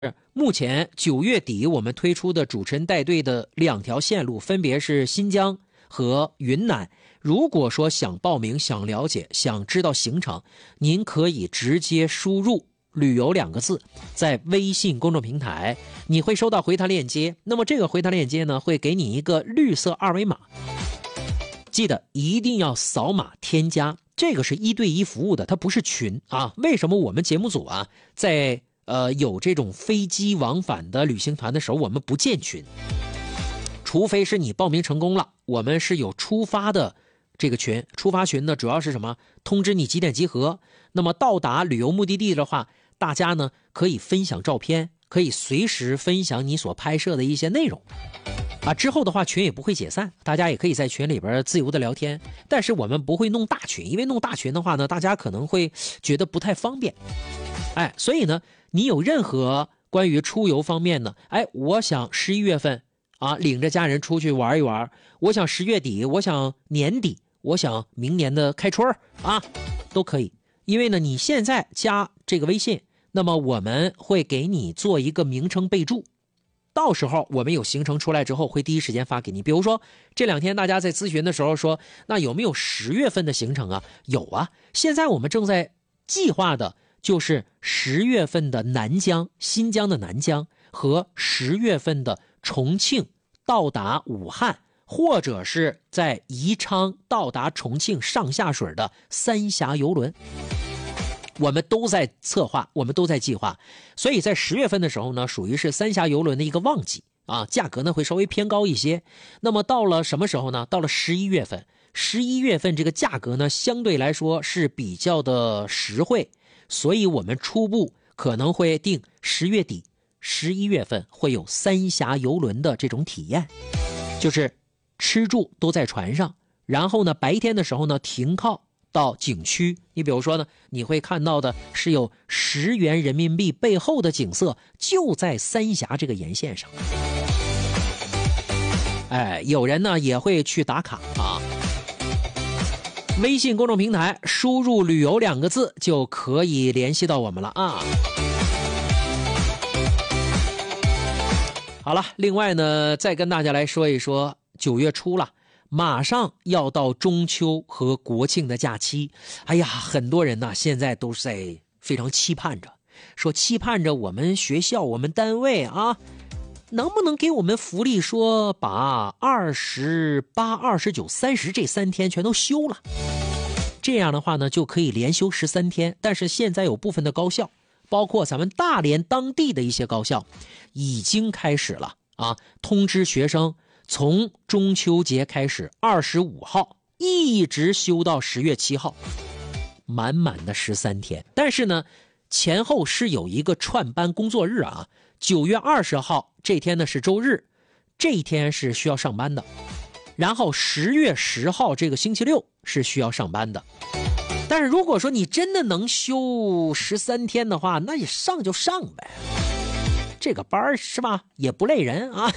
目前9月底我们推出的主持人带队的2条线路，分别是新疆和云南。如果说想报名、想了解、想知道行程，您可以直接输入旅游2个字，在微信公众平台你会收到回弹链接，那么这个回弹链接呢，会给你一个绿色二维码，记得一定要扫码添加，这个是1对1服务的，它不是群啊。为什么我们节目组啊，在有这种飞机往返的旅行团的时候，我们不建群，除非是你报名成功了，我们是有出发的这个群。出发群呢，主要是什么？通知你几点集合。那么到达旅游目的地的话，大家呢可以分享照片，可以随时分享你所拍摄的一些内容啊。之后的话，群也不会解散，大家也可以在群里边自由的聊天。但是我们不会弄大群，因为弄大群的话呢，大家可能会觉得不太方便。所以呢，你有任何关于出游方面呢，我想11月份啊，领着家人出去玩一玩，我想10月底，我想年底，我想明年的开春啊，都可以。因为呢，你现在加这个微信，那么我们会给你做一个名称备注，到时候我们有行程出来之后，会第一时间发给你。比如说这2天大家在咨询的时候说，那有没有10月份的行程啊？有啊，现在我们正在计划的就是10月份的南疆，新疆的南疆，和10月份的重庆到达武汉，或者是在宜昌到达重庆上下水的3峡游轮，我们都在策划，我们都在计划。所以在10月份的时候呢，属于是3峡游轮的一个旺季啊，价格呢会稍微偏高一些。那么到了什么时候呢？到了11月份，11月份这个价格呢相对来说是比较的实惠，所以我们初步可能会定10月底11月份会有3峡游轮的这种体验，就是吃住都在船上，然后呢白天的时候呢停靠到景区。你比如说呢，你会看到的是有10元人民币背后的景色，就在3峡这个沿线上。有人呢也会去打卡啊。微信公众平台输入旅游2个字就可以联系到我们了啊。好了，另外呢再跟大家来说一说9月初了，马上要到中秋和国庆的假期。很多人呢现在都在非常期盼着，说期盼着我们学校我们单位啊，能不能给我们福利，说把28、29、30这3天全都休了，这样的话呢就可以连休13天。但是现在有部分的高校，包括咱们大连当地的一些高校已经开始了啊，通知学生从中秋节开始25号一直休到10月7号，满满的13天。但是呢前后是有一个串班工作日啊，9月20号这天呢是周日，这一天是需要上班的，然后10月10号这个星期六是需要上班的。但是如果说你真的能休13天的话，那你上就上呗，这个班是吧也不累人啊。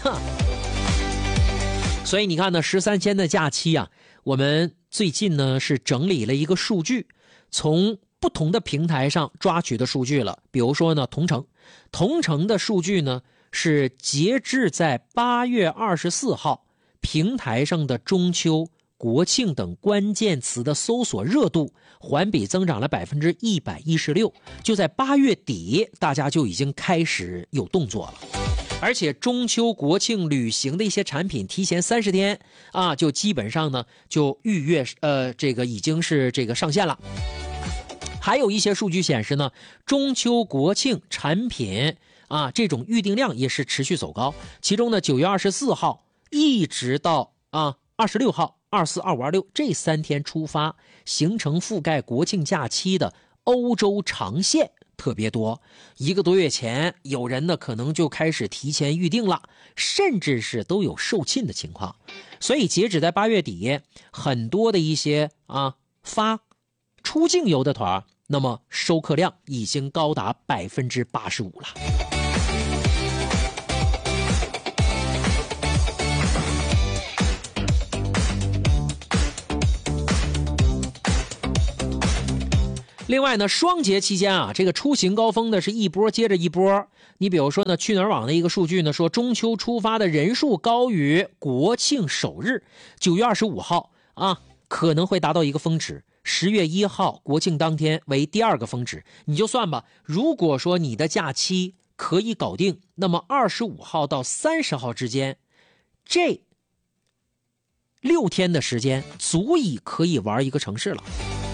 所以你看呢，13天的假期啊，我们最近呢是整理了一个数据，从不同的平台上抓取的数据了。比如说呢，同城的数据呢是截至在8月24号平台上的中秋、国庆等关键词的搜索热度环比增长了116%，就在8月底大家就已经开始有动作了。而且中秋国庆旅行的一些产品提前30天啊，就基本上呢就预约这个已经是这个上线了。还有一些数据显示呢，中秋国庆产品啊这种预订量也是持续走高。其中呢9月24号一直到26号24、25、26这3天出发，行程覆盖国庆假期的欧洲长线特别多，1个多月前有人呢可能就开始提前预定了，甚至是都有售罄的情况。所以截止在8月底，很多的一些发出境游的团，那么收客量已经高达85%了。 另外呢，双节期间啊，这个出行高峰呢是一波接着一波。你比如说呢，去哪儿网的一个数据呢说，中秋出发的人数高于国庆首日9月25号啊，可能会达到一个峰值。10月1号国庆当天为第2个峰值。你就算吧，如果说你的假期可以搞定，那么25号到30号之间，这6天的时间足以可以玩一个城市了。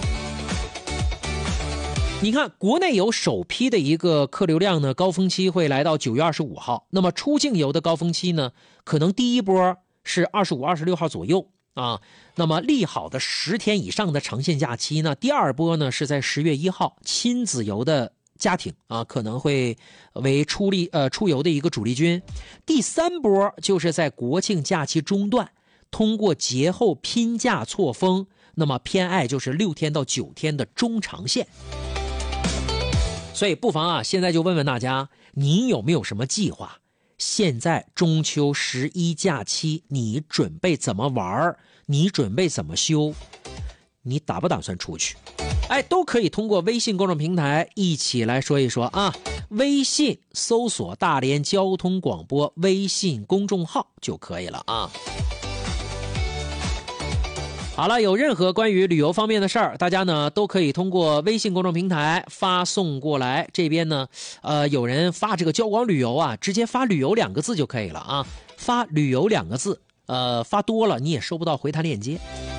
你看，国内游首批的一个客流量呢，高峰期会来到9月25号。那么出境游的高峰期呢，可能第一波是25、26号左右啊。那么利好的10天以上的长线假期呢，第2波呢是在10月1号，亲子游的家庭啊可能会为出游的一个主力军。第3波就是在国庆假期中段，通过节后拼假错峰，那么偏爱就是6天到9天的中长线。所以不妨啊，现在就问问大家，你有没有什么计划？现在中秋11假期，你准备怎么玩？你准备怎么休？你打不打算出去？都可以通过微信公众平台一起来说一说啊。微信搜索大连交通广播微信公众号就可以了啊。好了，有任何关于旅游方面的事儿，大家呢都可以通过微信公众平台发送过来。这边呢，有人发这个交广旅游啊，直接发旅游2个字就可以了啊。发旅游2个字，发多了你也收不到回弹链接。